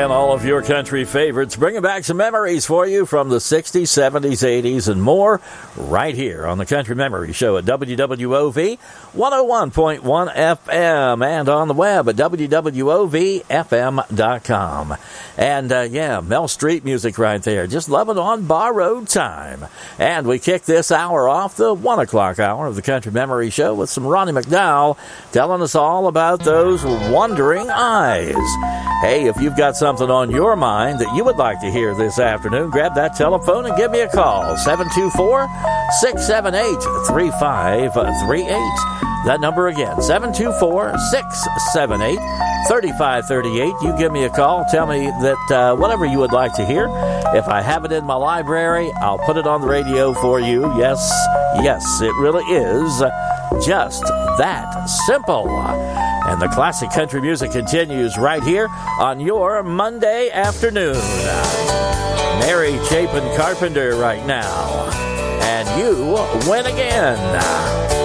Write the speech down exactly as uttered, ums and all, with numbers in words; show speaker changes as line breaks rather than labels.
playing all of your country favorites, bringing back some memories for you from the sixties, seventies, eighties, and more right here on the Country Memory Show at W W O V one oh one point one F M and on the web at W W O V F M dot com. And, uh, yeah, Mel Street music right there. Just loving on borrowed time. And we kick this hour off, the one o'clock hour of the Country Memory Show, with some Ronnie McDowell telling us all about those wandering eyes. Hey, if you've got something on your mind that you would like to hear this afternoon, grab that telephone and give me a call. seven two four, six seven eight, three five three eight. That number again, seven two four, six seven eight, three five three eight. You give me a call. Tell me that uh, whatever you would like to hear. If I have it in my library, I'll put it on the radio for you. Yes, yes, it really is just that simple. And the classic country music continues right here on your Monday afternoon. Mary Chapin Carpenter right now. And you win again.